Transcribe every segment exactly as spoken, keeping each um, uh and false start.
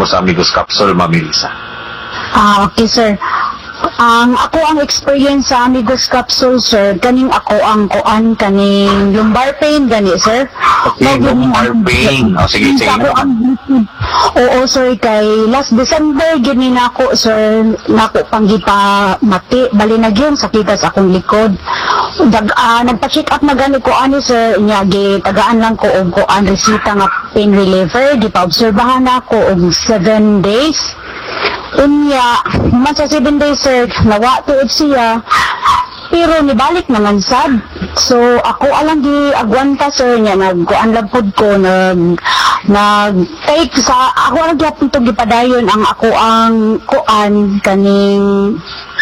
sa Amigos Capsule, Ma'am Melissa? Ah, okay, sir. Ang ako ang experience sa Amigos Capsule, sir, kaning ako ang kuan kaning lumbar pain gani, sir. Okay, lumbar pain. O, sige, sige Ako naman. ang Oo, sir, kay last December gini na ako, sir, nako panggipa mati, bali na gyud sakita sa akong likod. Dag uh, nagpa-check up na gani ko ani, sir, nya gi tagaan lang ko og kuan resita nga pain reliever, di pa obserbahan ako og seven days. Unya, man sa seven days, sir, nawa tuod siya, pero nibalik naman sad. So, ako alang di agwanta, sir, niya, nagkuan lang pod ko, nag, nag-take sa, ako alang gyapon to gipadayon ang ako ang kuan kaning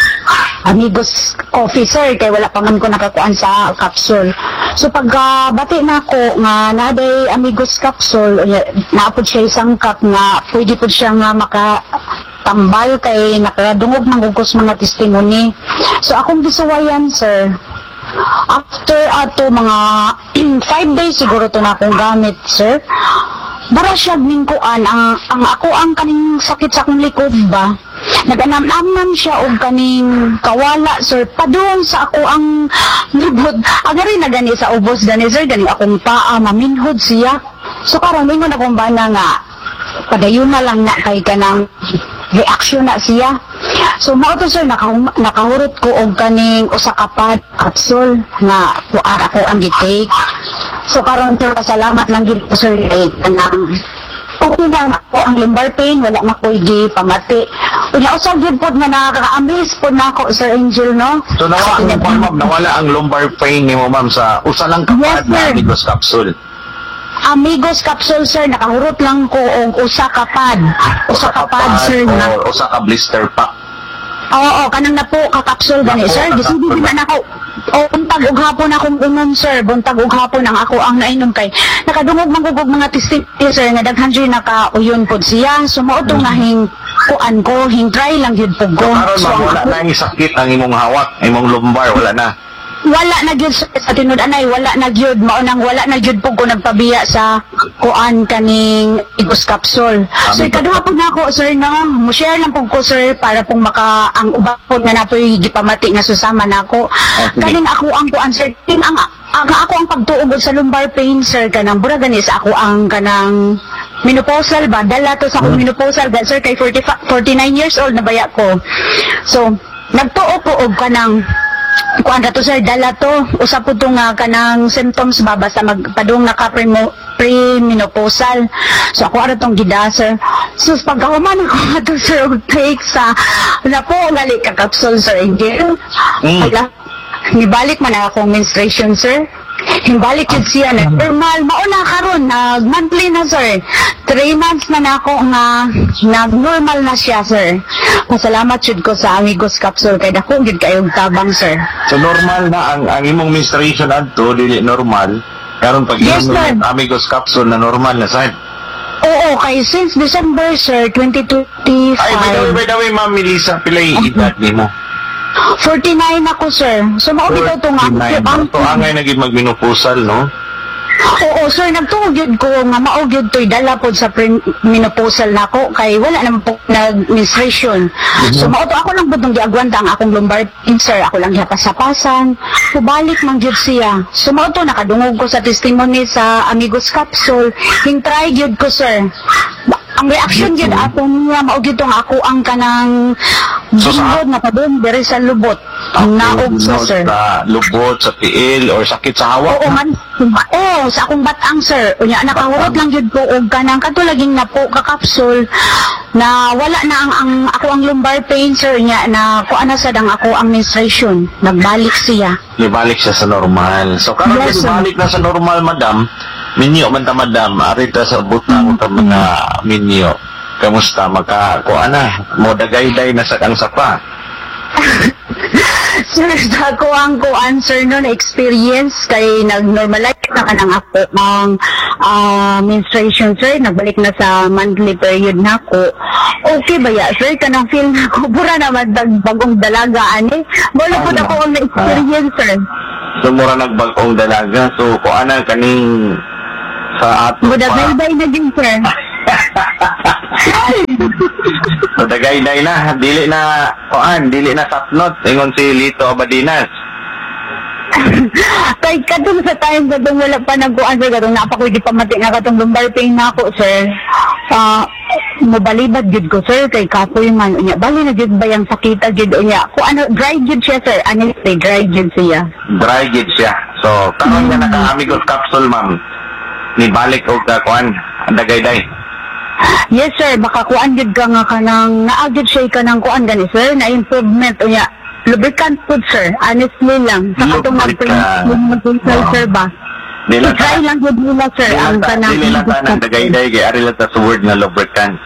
Amigos Coffee, sir, kay wala pa man ko nakakuan sa capsule. So pag uh, bati na ako nga naday Amigos Capsule, naapod siya isang cup nga pwede po siya nga makatambal kay nakadungog ng gugos mga testimony. So akong gisuwayan, sir, after ato mga five days siguro to na akong gamit, sir, bara siya ningkuan ang, ang ako ang kaning sakit sa akong likod ba, naganamnamnam siya og kaning kawala, sir, padung sa ako ang libod agari na gani sa ubos gani, sir, gani akong paa maminhod siya. So karon mingon akong bana nga padayon na lang na kay kanang reaksyon na siya. So mao to, sir, naka, nakahurot ko og kaning usa ka pad capsule nga kuan ako ang gitake. So karon, sir, pasalamat lang gid ko, sir, kay kanang okay na ako ang lumbar pain, wala na ko gi pamati. Unya usab gyud pod nga nakaka-amaze pod nako, Sir Angel, no? So nawa ang ma'am, nawala ang lumbar pain ni mo, ma'am, sa usa lang kapad Yes, na sir. Amigos Capsule. Amigos Capsule, sir, nakahurot lang ko og usa ka pad. Usa ka pad, sir, na. O usa ka blister pack. Oo, kanang na po ka-capsule gani, Napo, sir. Gisudi ka-capsule na nako. O buntag ug hapon akong unom, sir. Buntag ug hapon ang ako ang nainom kay nakadungog mangugog mga testimony, sir, nga daghan jud nakauyon pod siya. Sumuot mm. nga hing kuan ko, hing try lang gyud pug ko. Karon, So, ma'am, wala ako- na ang sakit ang imong hawak, imong lumbar, wala na. wala na gyud, sir, sa tinud anay, wala na gyud, mao nang wala na gyud pug ko nagpabiya sa kuan kaning Amigos Capsule. So ikaduha pud nako, sir, no, mo share lang pug ko, sir, para pong maka ang uba pod nga napoy gipamati nga susama nako. Okay. Kaning ako ang kuan, sir, kin ang ang ako ang pagtuog sa lumbar pain, sir, kanang bura gani sa ako ang kanang menopausal ba, dala to sa akong menopausal, sir, kay forty-nine years old na baya ko. So nagtuo ko og kanang kuan ra to, sir, dala to usa po to nga kanang symptoms ba basta magpadung naka pre-menopausal. So ako ara tong gida, sir. So pagkahuman ako ato, sir, og take sa na po gali ka capsule, sir, Angel. Mm. Ala, nibalik man ang akong menstruation, sir. Himbalik yun siya na normal. Mauna karon nag monthly na, sir. Three months na na ako nga nag-normal na siya, sir. Pasalamat jud ko sa Amigos Capsule kay dako gid kayong tabang, sir. So normal na ang, ang imong menstruation adto, dili normal. Karon pag Yes, imong sir. Amigos Capsule na normal na sad. Oo, kay since December, sir, twenty twenty-five. Ay, by the way, by the way, Ma'am Melissa, pilay edad nimo. forty-nine ako, sir. So mao bitaw to nga forty-nine. Ito angay naging magmenopusal, no? Oo, sir, nagtuog yun ko nga maog yun to'y dala po sa menopausal na ako kay wala naman po nag-menstruation. So mao to ako lang po itong giagwanta ang akong lumbar pain, sir. Ako lang hihapas-hapasan. Subalik man yun siya. So mao to nakadungog ko sa testimony sa Amigos Capsule. Hintry yun ko, sir. Ang reaction yun ato niya, maog yun tong ako ang kanang So, sa- bingod na padung diri sa lubot. Ang naog sa, sir. Sa lubot, sa tiil, or sakit sa hawak. Oo man. Oo, sa akong batang, sir. Unya nakahurot lang jud ko og kanang katulaging na po ka capsule na wala na ang, ang ako ang lumbar pain, sir, nya na kuan na sad ang ako ang menstruation. Nagbalik siya. Ibalik siya sa normal. So, karon Yes, sir. ibalik na sa normal, madam. Minyo man ta, madam. Arita sa butang ta mga minyo. Kamusta? Maka, kuan na. Modagayday na sa kang sapa. Sir, sa ko ang ko answer no na experience kay nag-normalize na kanang ako ang ah, menstruation, sir. Nagbalik na sa monthly period na ako. Okay ba ya, sir? Kanang feel na ko pura naman dag bagong dalaga ani. Wala po na ko ang experience, sir. So, mura nagbagong dalaga. So, kuan na kaning sa ato Budak pa. na na din, sir. So dagay-day na, dili na, kuan, dili na sapnot, ingon si Lito Abadinas. Kay katong sa time katong wala pa nagkuan sir, katong napa ko di pa mati nga katong lumbar pain na ako sir. Ah, mobalibad gid ko sir kay kapoy man unya. Bali na gid bayang sakita gid unya. Ko ano dry gid siya sir, honestly dry gid siya. Dry gid siya. So, karon nga naka Amigos capsule, ma'am. Ni balik og uh, kuan, dagay-day. Yes sir, baka kuan gid ka nga kanang naagid siya kanang kuan gani sir, na improvement unya. Lubricant food sir, honestly lang. Sa katong Lubricant. mag-consult sir ba? Dili I-try lang gid nila sir ang kanang dili lang tanang dagay-day kay ari lang ta sa word nga lubricant.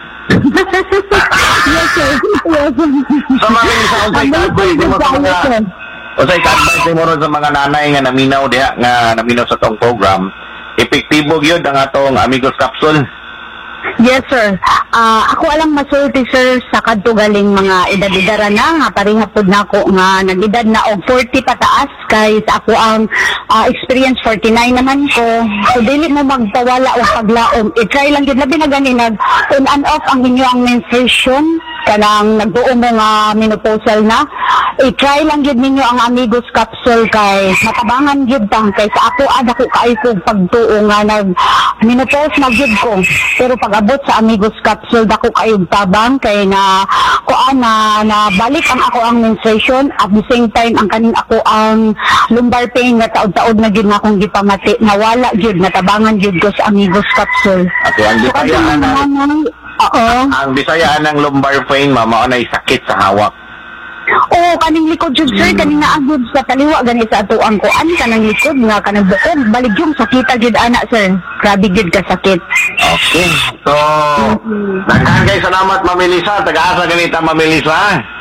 Yes sir. Yes sir. So, mami, sa usay ka, boy, di mo sa mga, usay ka, advice mo ron sa mga nanay nga naminaw diha, nga naminaw sa tong program, epektibo gyud ang atong Amigos capsule. Yes sir. Ah, ako alang masulti sir sa kadto galing mga edad-edara na nga pareha pud nako nga nag-edad na og forty pataas kay sa ako ang ah, experience forty-nine naman ko. So dili mo magpawala og paglaom. I-try lang gid labi na gani nag on and off ang inyong menstruation kanang nagduo mo nga menopausal na. I-try lang gid ninyo ang Amigos capsule kay matabangan gid ta kay sa ako ad ako kay ko pagtuo nga nag menopause na gid ko. Pero pag abot sa Amigos capsule dako kayong tabang kay na kuan na, na balik ang ako ang menstruation at the same time ang kaning ako ang lumbar pain nga taod-taod na gid na akong gipamati nawala gid natabangan gid ko sa Amigos capsule. Okay, ang So, Bisaya kadto na, naman, oo. ang Bisaya ng lumbar pain, mama, na sakit sa hawak. Oo, kaning likod jud sir, kaning naagod sa taliwa gani sa atuang ko. Ani kanang likod nga kanang bukod, balik yung sakita gid ana sir. Grabe gid ka sakit. Okay. So, daghan kay salamat, Ma'am Melissa. Taga-asa ganita, Ma'am Melissa.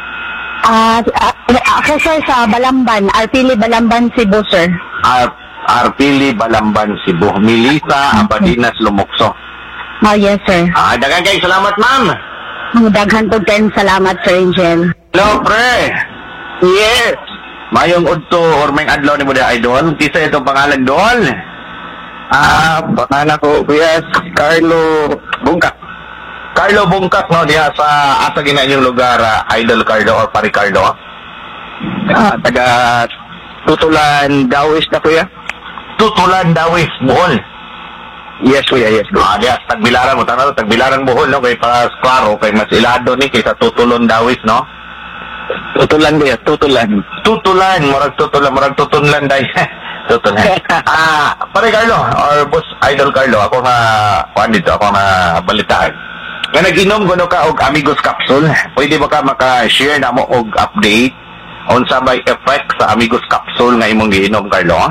Ah, ah, ako sir sa Balamban, Arpili Balamban, Cebu sir. Ar Arpili, Balamban, Cebu. Melissa Abadinas, Lumokso. Oh yes sir. Ah, daghan kay salamat, ma'am. Ang daghan po kayong salamat sir Angel. Hello, pre. Yes. Mayong udto or may adlaw ni mo di idol. Kisa itong pangalan doon. Ah, pangalan ko, Kuya Carlo Bungkak. Carlo Bungkak, no, diha sa asa gina inyong lugar, ah, Idol Carlo or Pari Carlo. Ah, taga Tutulan, Dawis na, Kuya. Tutulan, Dawis, Bohol. Yes, Kuya, yes. Kuya. Ah, diha, tagbilaran mo, tanong, tagbilaran Bohol, no, kay para klaro, kay mas ilado ni, kaysa Tutulon, Dawis, no? Tutulan, Kuya, Tutulan. Tutulan, murag tutulan, murag tutunlan, day. Tutulan. Ah, Pari Carlo, or Boss Idol Carlo, ako nga, kuhan dito, ako nga balitaan. Nga nag-inom ko ka og Amigos capsule, pwede ba ka maka-share na mo og update on sa may effect sa Amigos capsule nga imong giinom, Carlo?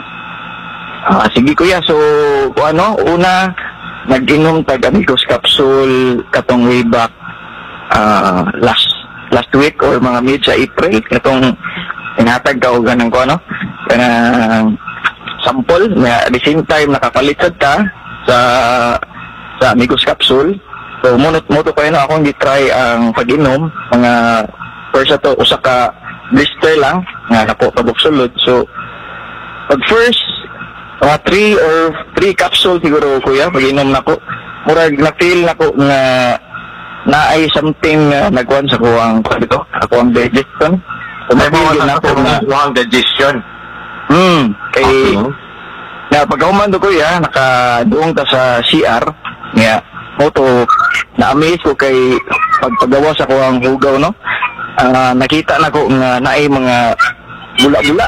Ah, sige, Kuya. So, kung ano, una, nag-inom tag Amigos Capsule katong way back ah, last last week or mga mid sa April. Katong inatag ka o ganang ko, ano, kanang sample na at the same time nakapalitad ka sa sa Amigos Capsule. So, munot mo to kayo na akong gitry ang pag-inom. Mga first ato, usa ka blister lang nga napo pabuksulod. So, pag first, mga three or three capsule siguro, Kuya, pag-inom na ko. Murag na-feel na ko nga naay something na nagkuhan sa kuwang, sabi ko, ako ang digestion. So, May na-feel mga na ko nga, sa digestion. hmm, kay, Okay. na pagkahuman do, Kuya, nakaduong ta sa C R, nga, moto, na-amaze ko kay pagpagawa sa kuwang hugaw, no? Ah, nakita na ko nga naay mga bula-bula.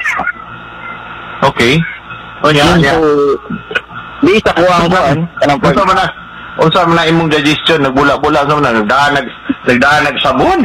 Okay. O nya, Hmm, nya. so, di sa kuwang kuhan, kanang pag- Unsa man na? Unsa man na imong digestion, nagbula-bula sa man, nagdaan nag nagdaan nagsabon.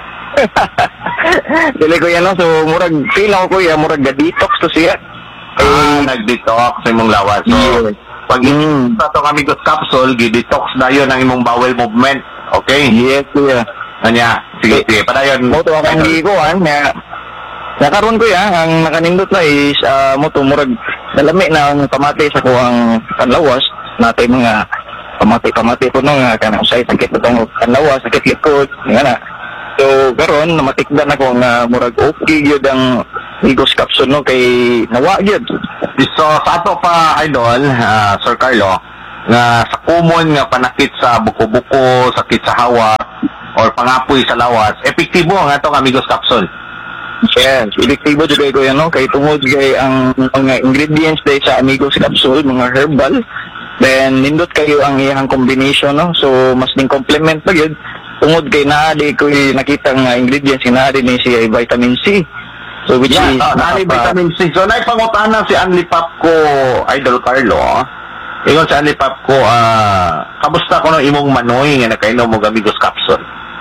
Dili ko yan, no? So, murag, feel ako, Kuya, murag ga-detox to siya. Ah, nag-detox sa imong lawas. So, Yes. pag Mm. sa itong Amigos capsule, gi-detox na yun ang imong bowel movement. Okay? Yes, Kuya. Kanya, sige, sige, padayon. Moto akong gikuhan, nga, nakaroon, Kuya, ang nakanindot na is, ah, moto, murag, nalami na ang pamati sa kuwang panlawas, natin mga pamati-pamati po no, nga, kanang usay, sakit na itong panlawas, sakit likod, nga na. So, karon namatikdan ako nga, murag, okay, yun ang Amigos capsule, no, kay nawa, yun. So, sa ato pa, idol, ah, Sir Carlo, nga sa common nga panakit sa buko-buko, sakit sa hawa, or pangapoy sa lawas, epektibo ang atong Amigos Capsule. Yes, epektibo jud kay ko yan, no? Kay tungod kay ang mga ingredients day sa Amigos Capsule, mga herbal, then nindot kayo ang iyang combination, no? So mas ning complement pa gyud tungod kay naa di ko nakita nga ingredients nga naa ni si vitamin C. So which Yeah, is uh, nani nakapa- vitamin C. So naipangutana si Anli Pap ko, Idol Carlo. Ingon si Anli Pap ko, ah, kamusta ko no imong manoy nga nakainom mo Amigos Capsule?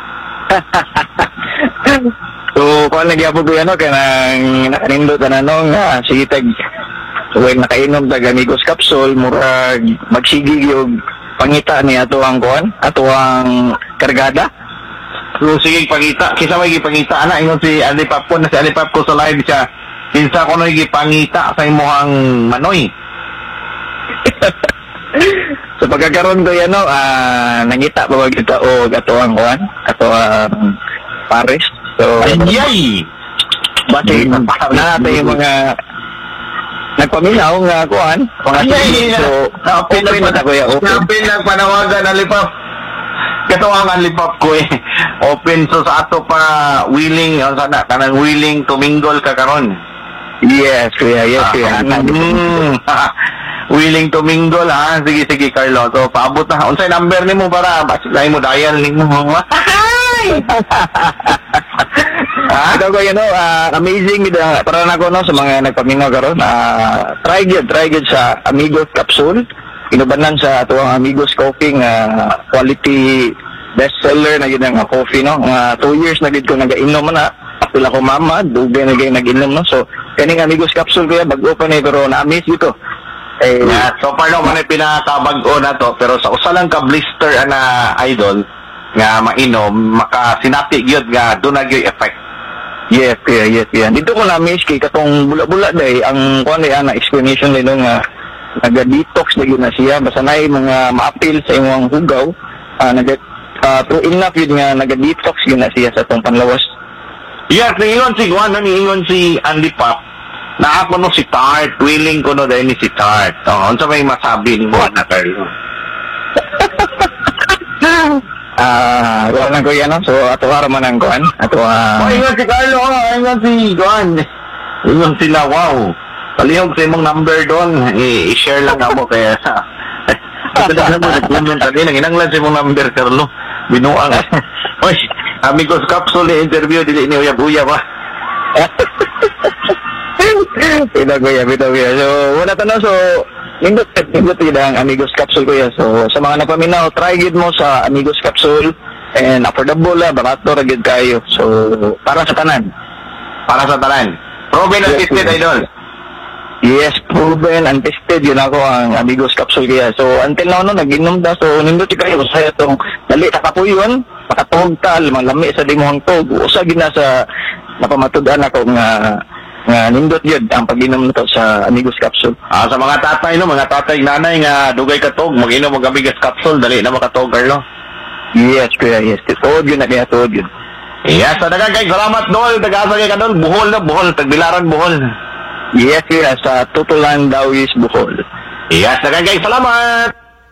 So kung nagyapon ko yan, no? Kaya nang nakanindot na nung nga sige tag so when nakainom tag Amigos Capsule, murag magsigig yung pangita ni ato ang kuan, ato ang kargada. So sige pangita, kisa may gipangita ana ingon si Anli Pap ko na si Anli Pap ko sa live siya. Kinsa ko no gipangita sa imong manoy. So pagkakaroon ko yan, no, ah nangita pa ba kita o ato ang kuan, ato ang Paris. So Ayay! bati na natin yung mga nagpaminaw nga kuan, mga Ayay! so Open open na ta kuya, open. Open lang panawagan Anli Pap. Kato ang Anli Pap ko eh. Open so sa ato pa willing, ang sana, kanang willing to mingle ka karon. Yes kuya, yes kuya. Ah, mm, willing to mingle ha. Sige sige Carlo. So paabot na. Unsay number nimo para basilay mo dial nimo. Ah, ito ko, you know, ah, amazing gid ah, para nako no sa mga nagpaminaw karon. Ah, try gid, try gid sa Amigos Capsule. Inubanan sa ato ang Amigos Coffee nga quality bestseller na gid nga coffee, no. Nga two years na gid ko nagainom na. Pila ko mama, dugay na gid nag-inom, no. So kaning Amigos Capsule kaya bag-o pa ni pero na-amaze gid ko. Eh, Yeah, so parang man pinakabag-o na to pero sa usa lang ka blister ana Idol nga mainom makasinati gyud nga do na gyud effect. yes, kaya yes, yan. Dito ko na-amaze kay katong bula-bula day ang kuan day ana explanation nila nga naga-detox na yun na siya. Basta na yung mga ma-appeal sa imong hugaw. Uh, naga, uh, true enough yun nga, naga-detox yun na siya sa itong panlawas. Yes, niingon si Juan, niingon si Andy Pop. Na ako no si Tart, willing ko no dahil ni si Tart. Oh, unsa may masabi ni mo na Carlo? Ah, uh, wala ko yan, no? So, ato ka raman ang kuan. Ato, ah... Oh, ingon si Carlo, oh, ingon si Juan. Ingon sila, wow. Palihog sa imong number doon, I- i-share lang ako kaya sa... Ito na mo, nag-comment ali, nanginanglan sa imong number, Carlo. Binuang. Oy, Amigos Capsule interview, dili ni Uya-Buya pa. Pinaguya, pinaguya. So, wala tanong, so, nindot, nindot yun ang Amigos Capsule kuya. So, sa mga napaminaw, try gid mo sa Amigos Capsule. And affordable la, barato ra gid kayo. So, para sa tanan. Para sa tanan. Proven and Yes, tested, yes. Idol. Yes, proven and tested yun ako ang Amigos Capsule kaya. So, until now, no, nag-inom ta. So, nindot yun kayo. Saya itong dali, takapuyon, makatog tal, malami sa dimuhang tog. Usa gid na sa napamatudan ako nga nga nindot yun ang pag-inom nito sa Amigos Capsule. Ah, sa mga tatay, no, mga tatay, nanay nga dugay katog, mag-inom mag Amigos Capsule, dali na makatog, Carlo. Yes, kuya, yes. Tuod yun na kaya, tuod yun. Yes, sa dagang kay salamat, Dol. Tagasa kay ka, Dol. Buhol na, buhol. Tagbilaran, buhol. Yes, kuya, sa Tutulan Dawis, Bohol. Yes, dagang kay salamat.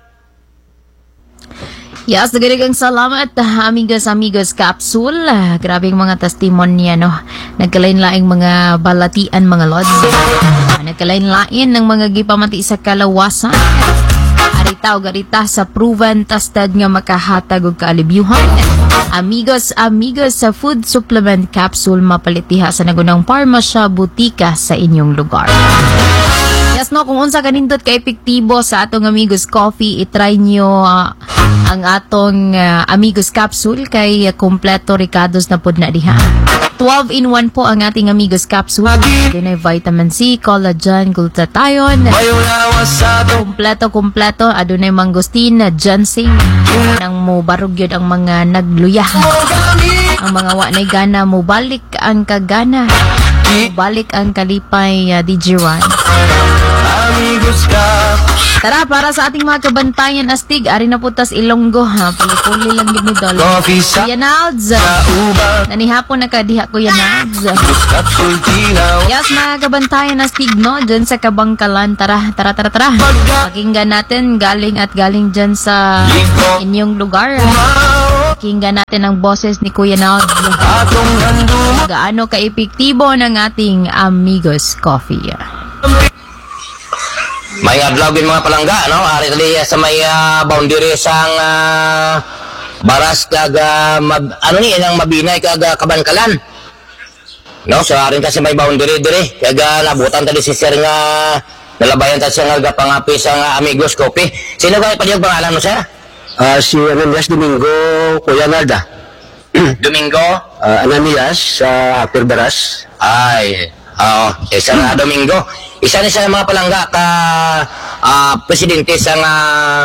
Yes, nagadagang salamat, amigos, amigos Capsule. Ah, grabe yung mga testimonya, no? Nagkalain-laing mga balatian, mga lods. Ah, nagkalain-lain ng mga gipamati sa kalawasan. Arita o garita sa proven tested nga makahatag og kaalibyuhan. Amigos, amigos sa food supplement capsule mapalitiha sa nagunang parmasya butika sa inyong lugar. Yes, no, kung unsa kanindot ka epektibo sa atong Amigos Coffee, itry nyo uh, ang atong uh, Amigos Capsule kay uh, kompleto ricados na pod na diha. twelve in one po ang ating Amigos Capsule. Dunay vitamin C, collagen, glutathione. Kompleto, kompleto. Adunay mangosteen, ginseng. Nang mo barog yun ang mga nagluya. Ang mga wanay gana, mo balik ang kagana. Mo balik ang kalipay uh, D J Ron. Amigos Capsule. Tara, para sa ating mga kabantayan astig, ari na putas Ilonggo, ha? Puli-puli lang yun ni Dol. Kuya Nads, nanihapon na kadiha Kuya Nads. Yes, mga kabantayan astig, no? Dyan sa Kabangkalan, tara, tara, tara, tara. Pakinggan natin, galing at galing dyan sa inyong lugar. Pakinggan natin ang boses ni Kuya Nads. Gaano ka-epektibo ng ating Amigos Coffee. May adlaw din mga palangga, no? Ari tali sa may uh, boundary sang uh, baras kag uh, mab, ano ni ilang mabinay kag uh, Kabangkalan. No, so arin kasi may boundary dire kag uh, nabutan tadi si sir nga nalabayan ta siya nga pangapi sa uh, Amigos Coffee. Sino ba pa yung pangalan mo sir? Ah, si Ananias Domingo, Kuya Narda. Domingo? Uh, Ananias sa Upper Baras. Ay, oo, eh, sir uh, Domingo. Isa ni sa mga palangga ka uh, presidente sa nga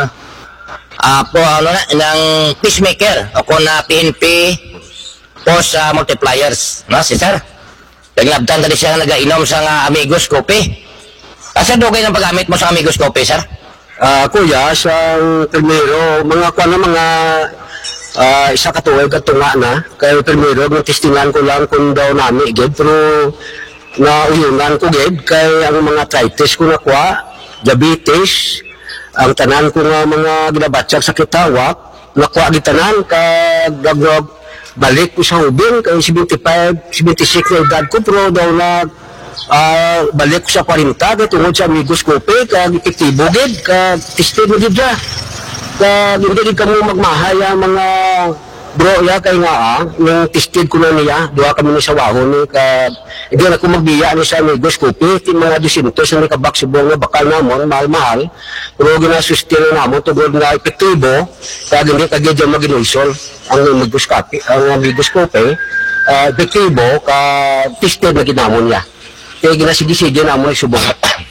uh, po ano na ng peacemaker o kung na P N P post uh, multipliers, no si sir. Naglabtan tadi siya nagainom sa nga Amigos Coffee. Asa dugay ng paggamit mo sa Amigos Coffee, sir? Ah, kuya, sa primero, mga kwa na mga uh, isa katuwag at tunga na. Kaya primero, testingan ko lang kung daw nami, gid. Pero nauyunan ko, gid. Kaya ang mga arthritis ko na kwa, diabetes, ang tanan ko nga mga ginabatsag sa kitawak, nakuha gitanan, kag balik ko sa ubing, kaya seventy-five, seventy-six na edad ko, pero daw na Uh, balik ko sa forty kaya tungod sa Amigos Coffee kag epektibo gid kag tested mo gid siya kag hindi gid kamo magmahay ang mga bro ya kay nga ah, yung tested ko na niya duha kami ni sa wahon ni kag hindi na ko magbiya ni sa Amigos Coffee ti mga two hundred sa ni kabak subong nga bakal namon mahal-mahal pero gina-sustain namon tungod nga epektibo kag hindi kag gid mag-inulsol ang Amigos Coffee ang Amigos Coffee uh, epektibo kag tested na ginamon niya. Kaya ginasigi-sige na mo subong.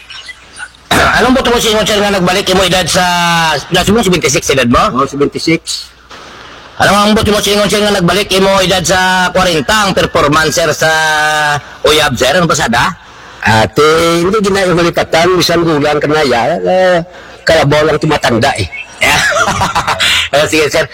Anong buto mo si sir nga nagbalik mo edad sa nasa mo seventy-six edad mo? Oh, seventy-six. Ano ang buto mo si sir nga nagbalik mo edad sa forty ang performance sir sa Uyab sir ano pasada? Ate, hindi ginayo malikatan isang gulang kanaya. Eh, kalabaw lang tumatanda eh. Uh, sige sir.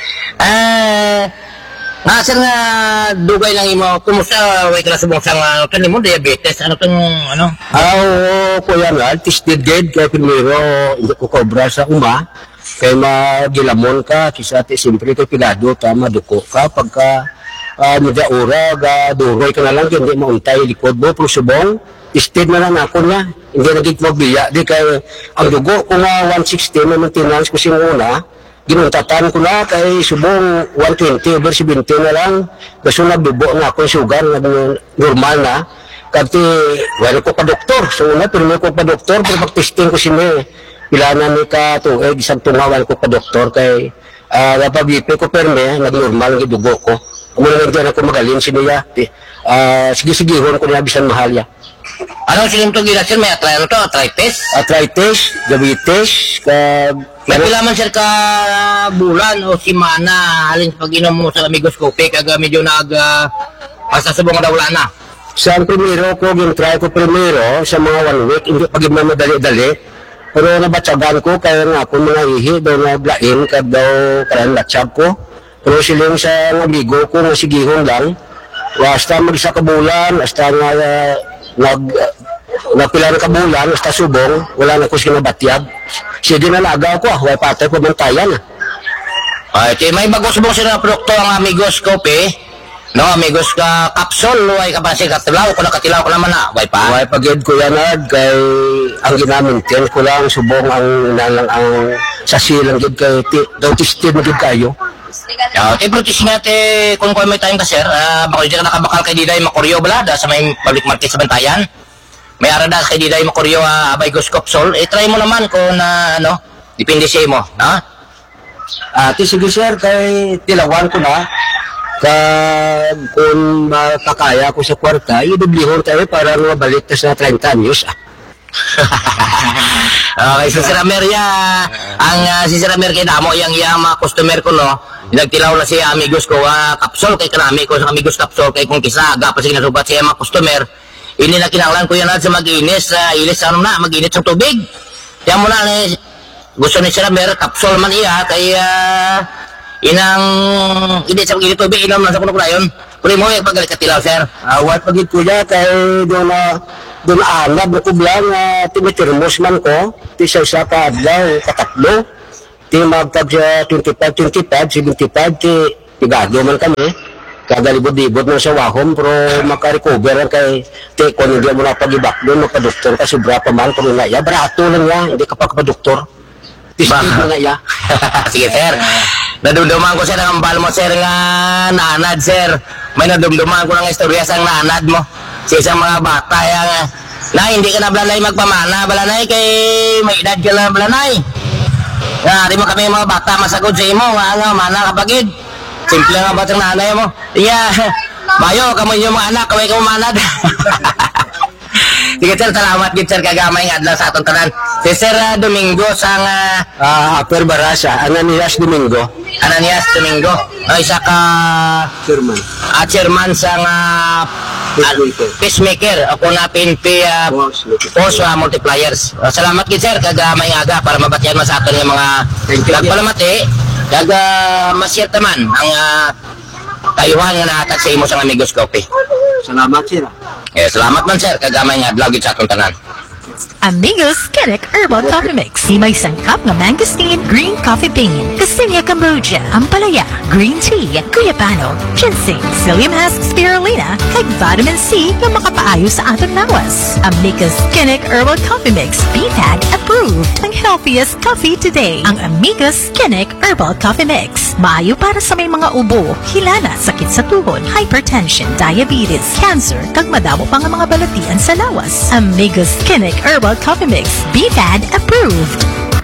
Ah, nga sir nga dugay lang imo kumusta way kala subong sang uh, kan mo diabetes ano tong ano? Ah, oo, kuya nga, tested gid kaya primero hindi ko kobra sa uma. Kaya magilamon ka, kisa ate siyempre kay pilado tama duko ka pagka uh, nida ura ga duroy ka na lang hindi mauntay likod mo pero subong tested na lang ako niya. Hindi na gid magbiya di kay ang dugo ko nga one sixty na maintenance ko sing una. Ginuntatan ko na kay subong one twenty over seventy na lang. Gusto nagdubo na ako yung sugar na normal na. Kasi wala ko pa doktor. So una, pero ko pa doktor. Pero pag-testing ko sini, pilanan ni ka to, eh, isang tunga wala ko pa doktor. Kay uh, napag-B P ko perme, nag-normal ng dugo ko. Muna lang dyan ako magalin siniya. Uh, sige-sigihon ko na bisan mahal ya. Anong sinimtong gila sir? May atry, ano to? Arthritis? Arthritis, diabetes, kag may pilaman sir ka bulan o simana halin sa pag-inom mo sa Amigos Coffee kag medyo nag uh, pasasubong na wala na. Sa primero ko, yung try ko primero sa mga one week, hindi pag madali-dali. Pero nabatsagan ko, kaya nga ako mga ihi, daw naglain, kag daw kalang latsag ko. Pero silang sa amigo ko, nga sigihon lang. Basta mag-isa ka bulan, basta nga uh, nag... Uh, napila na kabulan, basta subong, wala na ko sinabatyag. Sige na laga ko, ah, way patay ko bantayan. Ay, uh, may bago subong sila na produkto ang Amigos Coffee. No, Amigos ka capsule, way kapasig katilaw, kung nakatilaw ko naman na, way pa. Way pagid ko yan, ad, kay ang ginamintin ko lang, subong ang nalang ang sasilang gid kay daw tested na gid kayo. Yeah, te practice nga te kung kung may time ka sir, uh, bako di ka nakabakal kay Diday Makoryo balada sa may public market sa Bantayan. May arada kay Diday Makoryo uh, Amigos Capsule, eh try mo naman kung na uh, ano, depende sa imo, ha? Ate, sige sir, kay tilawan ko na. Kag kung makakaya ko sa kwarta, idublihon tayo para mabalik ta sa thirty anyos. Okay, si Sir Amelia, ang uh, si Sir Amelia kay damo yang yang mga customer ko no, nagtilaw na si Amigos ko uh, Capsule kay kanami ko sa Amigos Capsule kay kung kisa aga pa sige nasubat siya mga customer. Ini na kinahanglan ko yan sa mag-inis, uh, ilis ano na, mag-init sa tubig. Kaya mo na, eh, gusto ni sila mer kapsul man iya kay uh, inang hindi sa pagiging tubig inom lang sa kuno kunayon. Kung mo pagalit ka tilaw sir. Awat pagit ko dyan kay doon na doon anab na kublang uh, timitirmos man ko ti sa isa ka adlaw katatlo ti magtag sa twenty-five, twenty-five, seventy-five ti tigado man kami kagalibod-libod man sa wahom pero makarecover kay ti kung hindi mo na pag-ibak doon magpa-doktor kasi bra pa man kung nga ya brato lang ya hindi ka pa doktor tistig mo nga ya. Sige sir. Nadumduman ko sir ang ambal mo sir nga nanad sir. May nadumduman ko ng istorya sa nanad mo. Sa isang mga bata yang na hindi ka na balanay magpamana balanay kay may edad ka na balanay. Nga di mo kami mga bata masagod sa imo nga nga mana kapagid. Simple nga ba ang nanay mo? Yeah. Mayo kamo yung mga anak kaway ka manad. Sige sir, salamat gid sir kagamay nga adlaw sa atong tanan. Si Sir uh, Domingo sang uh, Ah, Aper Barasa, Ananias Domingo, Ananias Domingo. O isa ka Sherman. uh, chairman sang uh, Peacemaker. Peacemaker. Ako na P N P uh, Force uh, Multipliers. Uh, salamat gid sir kagamay nga aga para mabatian mo sa aton nga mga nagpalamati. Kag uh, ma-share taman ang uh, tayuhan nga nahatag sa imo sang Amigos Coffee. Salamat sir. Eh, salamat man sir kagamay nga adlaw gid sa atong tanan. Amigos Kinik Herbal Coffee Mix. May sangkap ng mangosteen, green coffee bean, Cassinia Cambogia, Ampalaya, green tea, guyabano, ginseng, psyllium husk spirulina, kag vitamin C na makapaayo sa atong lawas. Amigos Kinik Herbal Coffee Mix. B P A D approved. Ang healthiest coffee today. Ang Amigos Kinik Herbal Coffee Mix. Maayo para sa may mga ubo, hilala, sakit sa tuhod, hypertension, diabetes, cancer, kag madamo pa nga mga balatian sa lawas. Amigos Kinik Herbal Coffee Mix. B P A D approved.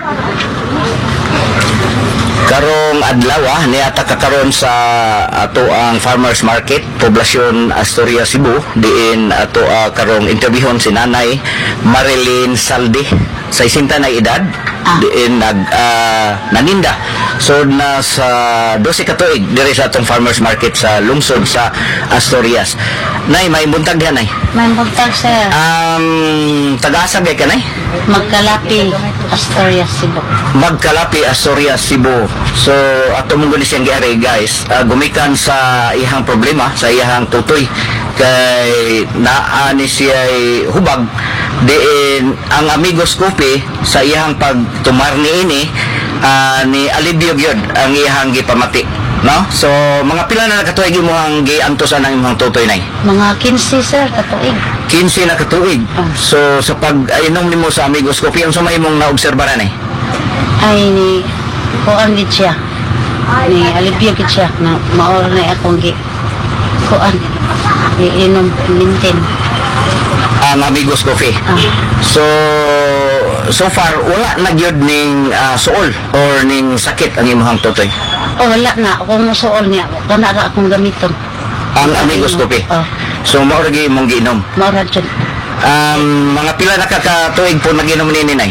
Karong adlaw ah, niata kakaron sa ato ang farmers market poblasyon Astoria Cebu diin ato uh, karong interviewon si Nanay Marilyn Saldi sa isinta na edad Ah. diin nag uh, naninda so na sa twelve ka tuig diri sa atong farmers market sa lungsod sa Asturias. Nay may buntag diha nay. May buntag sir. Um taga-asa ka nay? Magkalapi, Astoria, Cebu. Magkalapi Astoria Cebu. So ato mong guni siyang giari guys, uh, gumikan sa ihang problema sa ihang tutoy kay naa ni siya hubag diin ang Amigos Coffee sa ihang pagtumar ni ini uh, ni alibyo gyud ang ihang gipamati, no? So mga pila na nakatuig mo ang giantosan ang imong tutoy nay? Mga quince sir, katuig. fifteen na katuig. So sa pag-inom nimo sa Amigos Coffee unsa may imong naobserbahan nay? Ay, ni kuan gid siya. Ni alibyo gid siya na maor na akong gi kuan. Iinom mintin. Ang Amigos Coffee. Ah. So so far wala na gyud ning uh, suol or ning sakit ang imong tutoy. O wala na akong musuol niya. Kana ra akong gamiton. Ang Amigos Coffee. Oh, So mao ra gyud imong giinom. maura jud. Um, mga pila na kakatuig po naginom ni Ninay?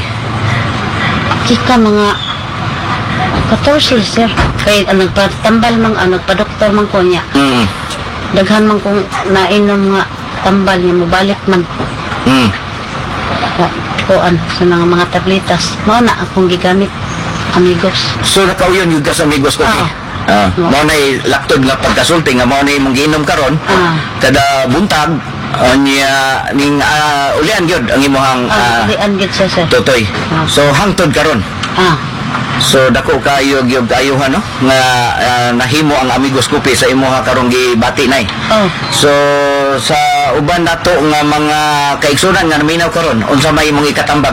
Kika mga fourteen sir. Kay uh, nagpatambal mang ano, nagpa-doktor man ko niya. Mm. Daghan man kong nainom nga tambal niya, mabalik man. Mm. Uh, kuan sa mga mga tabletas. Mao na akong gigamit, Amigos. So nakauyon yung ka sa Amigos Coffee? Ah. Oo. Mao na laktod nga pagkasulti nga mao na imong giinom karon. Ah. Kada buntag uh, niya ning uh, ulian gyud ang imong Ah, uh, di angit siya sir. tutoy. Ah. So hangtod karon. Ah, So dako kayo gyud ayuhan no nga uh, nahimo ang Amigos Coffee sa imuha karong gibati nay. oh, So sa uban nato nga mga kaigsunan nga naminaw karon unsa may imong ikatambag?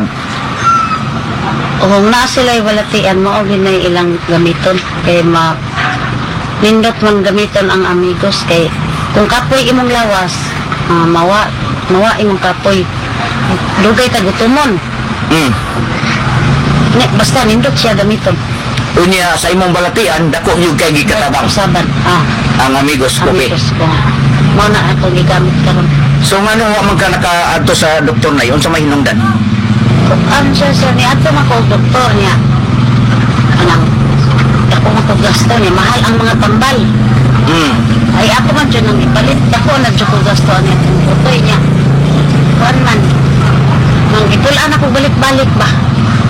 kung na sila'y walatian mo, ginay ilang gamiton. Kay ma, nindot man gamiton ang Amigos. Kay kung kapoy imong lawas, ah, mawa, mawa imong kapoy. Dugay tagutumon. Mm. Ne, basta nindot siya gamiton. Unya sa imong balatian dako yung kay gikatabang Usaban. Ah, ang Amigos Coffee. Amigos ko. Mao na ako gigamit karon. So ngano wa man ka nakaadto sa doktor nay unsa may hinungdan? Ano siya sir, ni ato man ko doktor niya. Anang, ako man ko gasto niya. Mahal ang mga tambal. Mm. Ay ako man dyan ang ipalit. Ako na dyan ko gasto niya. Tutoy niya. Kuan man. Nang ipulaan ako balik-balik ba?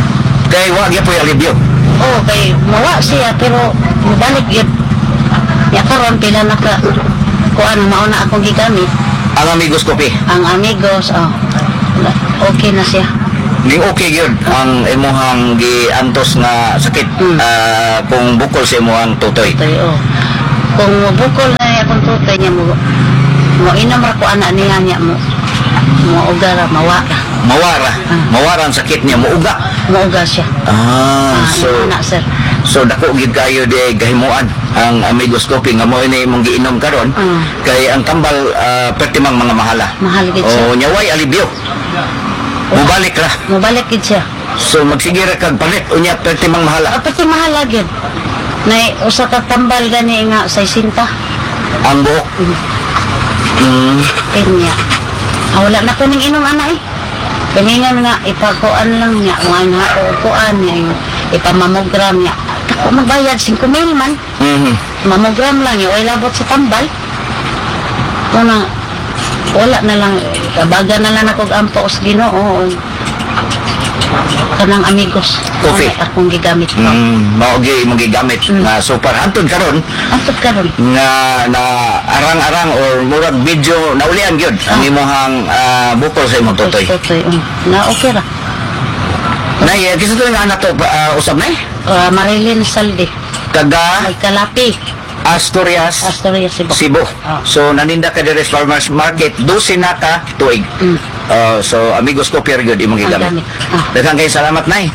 Kay wag ya po yung alibyo. Oh, kay mawa siya pero mabalik yun. Ya karon pila na ka kuan mauna akong gigamit. Ang Amigos Coffee. Ang Amigos, oh. Okay na siya. Di okay yun ang imuhang giantos nga sakit Hmm. ah, kung bukol sa imuhang tutoy. Tutoy, oh. Kung bukol na akong tutoy niya mo, mo inom ra ko ana niya niya mo. Mo ugara mawa. Mawara. Ah. Mawara ang sakit niya, muuga. Mo uga siya. Ah, Ah, so ana sir. so dako gid kayo di gahimuan ang Amigos Coffee nga mo ini imong giinom karon. Ah. Kay ang tambal uh, pertimang mga mahala. Mahal gid siya. O nyaway alibyo. Mubalik ra. Mo balik gid siya. So magsige ra kag palit unya pertimang mahala. Ah, pati mahal gyud. Nay usa ka tambal gani nga sixty. Ang buhok. Mm. Kanya. Ah, wala na ko ning inom ana eh. Kaningan nga ipakuan lang niya, mga nga kuan niya, yung ipamamogram niya. Ako magbayad five mil man. Mhm. Mamogram lang yun, ay labot sa tambal. Kuna, wala na lang, kabaga na lang ako ampo sa Ginoo. Kanang Amigos. Coffee. Ano akong gigamit ko. Mm, mao gi imong gigamit nga super hantod karon Antod karon. nga na arang-arang or murag video naulian gyud ang Ah. imong uh, bukol sa imong tutoy. Tutoy. um, Na okay ra. Nay, uh, kisa to nga anak to uh, usab nay Uh, Marilyn Saldi. kaga May kalapi. Asturias, Astoria Cebu. Cebu. Ah. So naninda ka diri sa farmers market dose na ka tuig. Mm. Uh, so Amigos Coffee gyud imong Ang gigamit. gamit. Ah. Daghang kay salamat nay.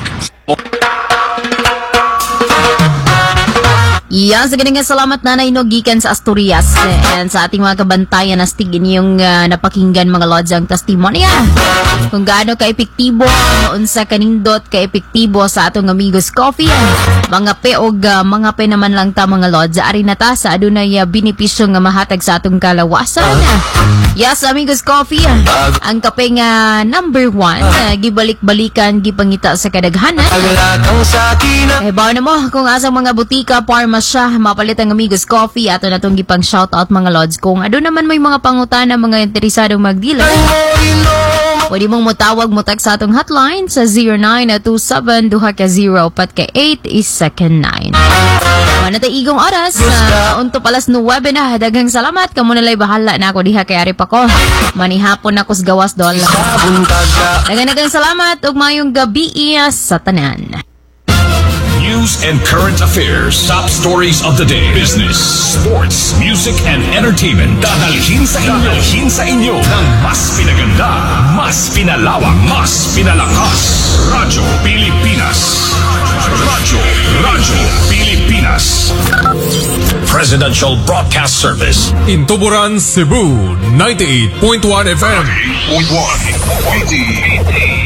Yan, sa ganyan nga salamat nanay no, gikan sa Asturias. And sa ating mga kabantayan, nastig inyong uh, napakinggan mga lods ang testimonya. Kung gaano ka-epektibo, unsa kanindot ka-epektibo sa atong Amigos Coffee. Mga pe o uh, mga pe naman lang ta mga lods. Ari na ta sa adunay uh, benepisyo nga mahatag sa atong kalawasan. Yes, Amigos Coffee. Ang kape nga number one, uh, gibalik-balikan, gipangita sa kadaghanan. Eh, bawa na mo, kung asang mga butika, parmasya, mapalit ang Amigos Coffee, ato na itong gipang shoutout mga lods. Kung ano naman may mga pangutana, mga interesadong mag-dealer, pwede mong mutawag mo text sa atong hotline sa zero nine two seven two zero pat ka eight is second nine. Wala tayo igong oras, uh, unto palas no web na, daghang salamat, kamo nalay bahala na ako diha kay ari pa ko. Manihapon ako sa gawas dol. Daghang salamat, ug mayong gabi iya sa tanan. News and current affairs, top stories of the day, business, sports, music, and entertainment. Dadalhin sa inyo, dadalhin sa inyo ng mas pinaganda, mas pinalawak, mas pinalakas. Radyo Pilipinas. Radyo, Radyo Pilipinas. Presidential Broadcast Service. In Tuburan, Cebu, ninety-eight point one F M. ninety-eight point one.